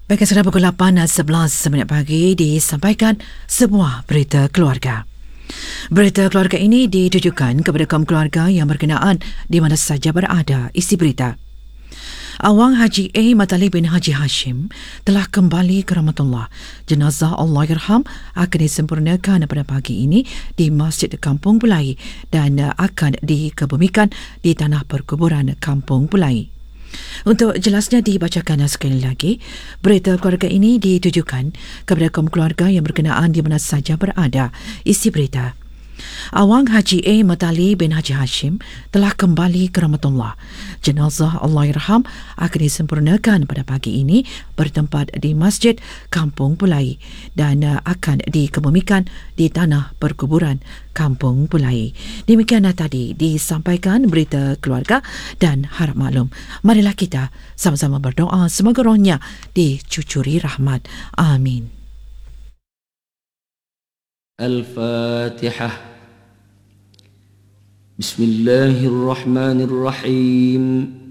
Baik, sudah pukul 8.11 minit pagi disampaikan sebuah berita keluarga. Berita keluarga ini ditujukan kepada kaum keluarga yang berkenaan di mana saja berada. Isi berita. Awang Haji A. Matali bin Haji Hashim telah kembali ke rahmatullah. Jenazah Allahyarham akan disempurnakan pada pagi ini di Masjid Kampung Bulai dan akan dikebumikan di tanah perkuburan Kampung Bulai. Untuk jelasnya dibacakan sekali lagi, berita keluarga ini ditujukan kepada kaum keluarga yang berkenaan di mana saja berada. Isi berita. Awang Haji A. Matali bin Haji Hashim telah kembali ke rahmatullah. Jenazah Allahyarham akan disempurnakan pada pagi ini bertempat di Masjid Kampung Bulai dan akan dikebumikan di tanah perkuburan Kampung Bulai. Demikian tadi disampaikan berita keluarga dan harap maklum. Marilah kita sama-sama berdoa semoga rohnya dicucuri rahmat. Amin. الفاتحة. بسم الله الرحمن الرحيم.